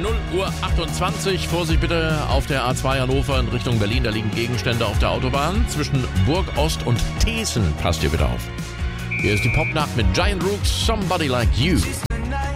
0:28 Uhr. Vorsicht bitte auf der A2 Hannover in Richtung Berlin. Da liegen Gegenstände auf der Autobahn. Zwischen Burg Ost und Thesen. Passt ihr bitte auf. Hier ist die Popnacht mit Giant Rooks, Somebody Like You.